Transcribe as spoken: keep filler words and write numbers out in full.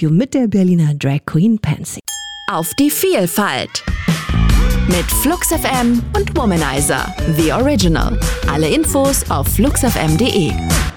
Interview mit der Berliner Drag Queen Pansy. Auf die Vielfalt mit Flux F M und Womanizer, The Original. Alle Infos auf flux f m punkt d e.